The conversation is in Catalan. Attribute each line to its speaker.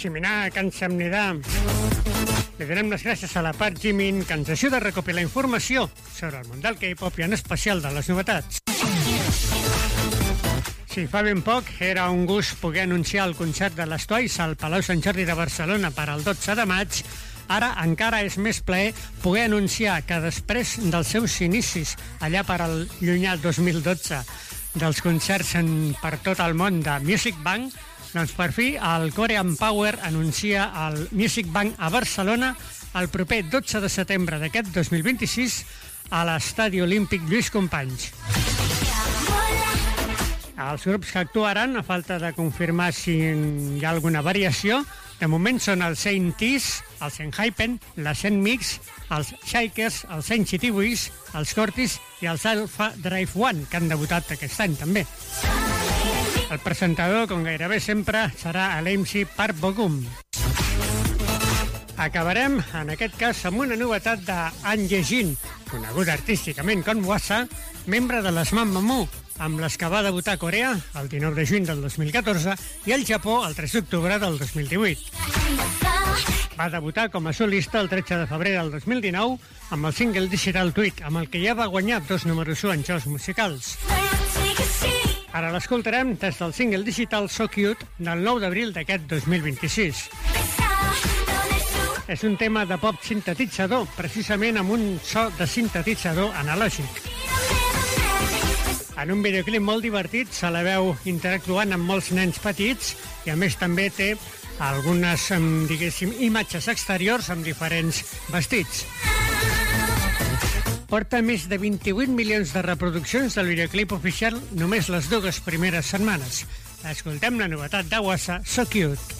Speaker 1: Ximinar, Can Samnidà. Li donem les gràcies a la Pat Jimin, que ens ajuda a recopilar informació sobre el món del K-pop i en especial de les novetats. Sí, fa ben poc era un gust poder anunciar el concert de les Twice al Palau Sant Jordi de Barcelona per al 12 de maig. Ara encara és més plaer poder anunciar que després dels seus inicis, allà per al llunyà 2012, dels concerts per tot el món de Music Bank, doncs per fi el Korean Power anuncia el Music Bank a Barcelona el proper 12 de setembre d'aquest 2026 a l'Estadi Olímpic Lluís Companys. Els grups que actuaran, a falta de confirmar si hi ha alguna variació, de moment són els Saint Tees, els Enhypen, la Saint Mix, els Shakers, els Saint City Boys, els Cortis i els Alpha Drive One, que han debutat aquest any també. El presentador, com gairebé sempre, serà l'MC Park Bo-gum. Acabarem, en aquest cas, amb una novetat d'An Ye-jin, coneguda artísticament com Wasa, membre de les Mamamoo, amb les que va debutar a Corea el 19 de juny del 2014 i al Japó el 3 d'octubre del 2018. Va debutar com a solista el 13 de febrer del 2019 amb el single Digital Tweak, amb el que ja va guanyar 2 números 1 en jocs musicals. Ara l'escoltarem des del single digital So Cute del 9 d'abril d'aquest 2026. És un tema de pop sintetitzador, precisament amb un so de sintetitzador analògic. En un videoclip molt divertit se la veu interactuant amb molts nens petits i a més també té algunes, diguéssim, imatges exteriors amb diferents vestits. Porta més de 28 milions de reproduccions del videoclip oficial només les 2 primeres setmanes. Escoltem la novetat de Wasa, So Cute.